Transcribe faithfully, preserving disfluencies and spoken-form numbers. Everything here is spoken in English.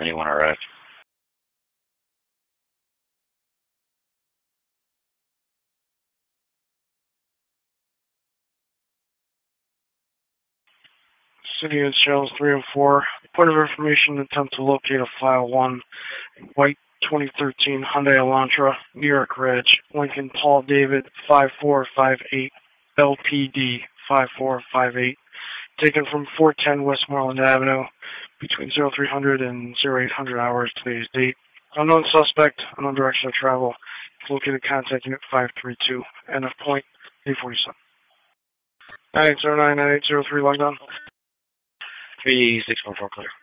Anyone arrived? City of Shells three oh four. Point of information, attempt to locate a file one. White twenty thirteen Hyundai Elantra, New York Reg, Lincoln Paul David five four five eight, L P D five four five eight. Taken from four ten Westmoreland Avenue between zero three hundred and zero eight hundred hours today's date. Unknown suspect, unknown direction of travel. Located contact unit five three two. End of point, eight forty-seven. nine eight zero nine nine eight zero three, lockdown. three six one four, clear.